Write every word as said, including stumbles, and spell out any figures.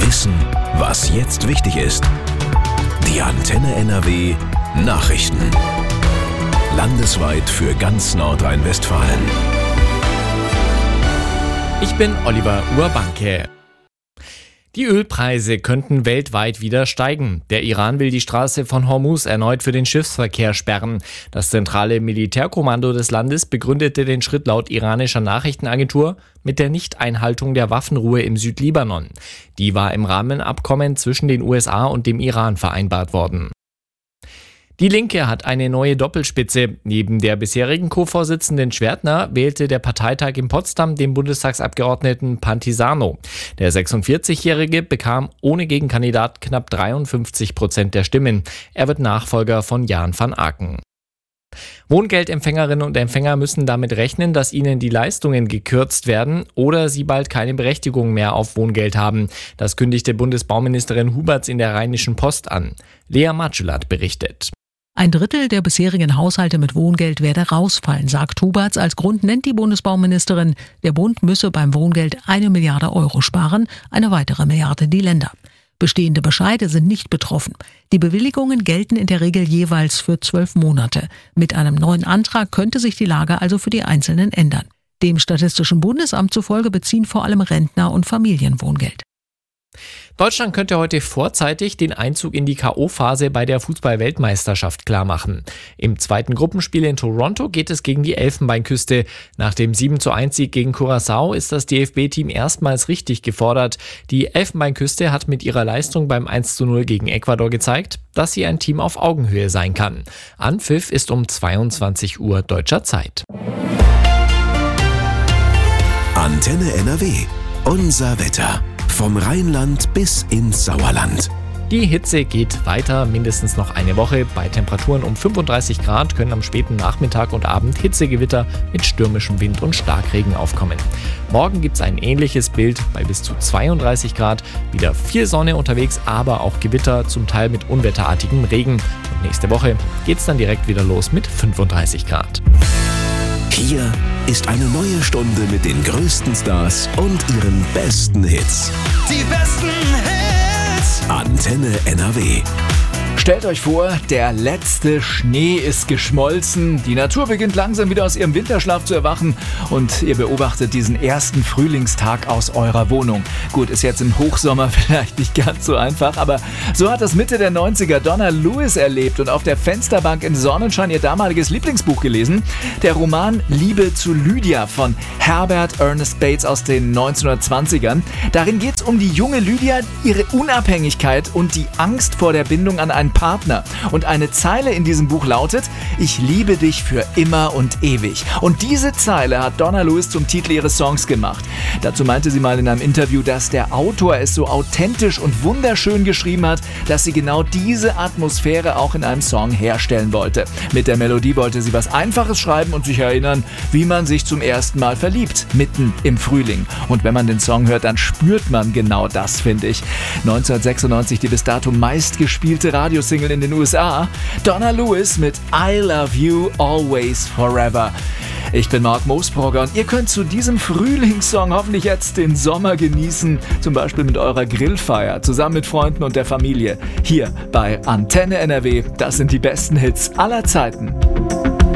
Wissen, was jetzt wichtig ist. Die Antenne N R W Nachrichten. Landesweit für ganz Nordrhein-Westfalen. Ich bin Oliver Urbanke. Die Ölpreise könnten weltweit wieder steigen. Der Iran will die Straße von Hormuz erneut für den Schiffsverkehr sperren. Das zentrale Militärkommando des Landes begründete den Schritt laut iranischer Nachrichtenagentur mit der Nichteinhaltung der Waffenruhe im Südlibanon. Die war im Rahmenabkommen zwischen den U S A und dem Iran vereinbart worden. Die Linke hat eine neue Doppelspitze. Neben der bisherigen Co-Vorsitzenden Schwertner wählte der Parteitag in Potsdam den Bundestagsabgeordneten Pantisano. Der sechsundvierzigjährige bekam ohne Gegenkandidat knapp dreiundfünfzig Prozent der Stimmen. Er wird Nachfolger von Jan van Aken. Wohngeldempfängerinnen und Empfänger müssen damit rechnen, dass ihnen die Leistungen gekürzt werden oder sie bald keine Berechtigung mehr auf Wohngeld haben. Das kündigte Bundesbauministerin Huberts in der Rheinischen Post an. Lea Matschelath berichtet. Ein Drittel der bisherigen Haushalte mit Wohngeld werde rausfallen, sagt Huberts. Als Grund nennt die Bundesbauministerin, der Bund müsse beim Wohngeld eine Milliarde Euro sparen, eine weitere Milliarde die Länder. Bestehende Bescheide sind nicht betroffen. Die Bewilligungen gelten in der Regel jeweils für zwölf Monate. Mit einem neuen Antrag könnte sich die Lage also für die Einzelnen ändern. Dem Statistischen Bundesamt zufolge beziehen vor allem Rentner und Familien Wohngeld. Deutschland könnte heute vorzeitig den Einzug in die K O-Phase bei der Fußball-Weltmeisterschaft klarmachen. Im zweiten Gruppenspiel in Toronto geht es gegen die Elfenbeinküste. Nach dem sieben zu eins Sieg gegen Curaçao ist das D F B-Team erstmals richtig gefordert. Die Elfenbeinküste hat mit ihrer Leistung beim eins zu null gegen Ecuador gezeigt, dass sie ein Team auf Augenhöhe sein kann. Anpfiff ist um zweiundzwanzig Uhr deutscher Zeit. Antenne N R W. Unser Wetter. Vom Rheinland bis ins Sauerland. Die Hitze geht weiter, mindestens noch eine Woche. Bei Temperaturen um fünfunddreißig Grad können am späten Nachmittag und Abend Hitzegewitter mit stürmischem Wind und Starkregen aufkommen. Morgen gibt es ein ähnliches Bild bei bis zu zweiunddreißig Grad. Wieder viel Sonne unterwegs, aber auch Gewitter, zum Teil mit unwetterartigem Regen. Und nächste Woche geht es dann direkt wieder los mit fünfunddreißig Grad. Hier ist eine neue Stunde mit den größten Stars und ihren besten Hits. Die besten Hits. Antenne N R W. Stellt euch vor, der letzte Schnee ist geschmolzen, die Natur beginnt langsam wieder aus ihrem Winterschlaf zu erwachen und ihr beobachtet diesen ersten Frühlingstag aus eurer Wohnung. Gut, ist jetzt im Hochsommer vielleicht nicht ganz so einfach, aber so hat das Mitte der neunziger Donna Lewis erlebt und auf der Fensterbank im Sonnenschein ihr damaliges Lieblingsbuch gelesen. Der Roman Liebe zu Lydia von Herbert Ernest Bates aus den neunzehnhundertzwanzigern. Darin geht es um die junge Lydia, ihre Unabhängigkeit und die Angst vor der Bindung an einen Partner. Und eine Zeile in diesem Buch lautet: Ich liebe dich für immer und ewig. Und diese Zeile hat Donna Lewis zum Titel ihres Songs gemacht. Dazu meinte sie mal in einem Interview, dass der Autor es so authentisch und wunderschön geschrieben hat, dass sie genau diese Atmosphäre auch in einem Song herstellen wollte. Mit der Melodie wollte sie was Einfaches schreiben und sich erinnern, wie man sich zum ersten Mal verliebt, mitten im Frühling. Und wenn man den Song hört, dann spürt man genau das, finde ich. neunzehnhundertsechsundneunzig die bis dato meistgespielte Radio Single in den U S A, Donna Lewis mit I Love You Always Forever. Ich bin Marc Moosbrugger und ihr könnt zu diesem Frühlingssong hoffentlich jetzt den Sommer genießen, zum Beispiel mit eurer Grillfeier, zusammen mit Freunden und der Familie. Hier bei Antenne N R W, das sind die besten Hits aller Zeiten.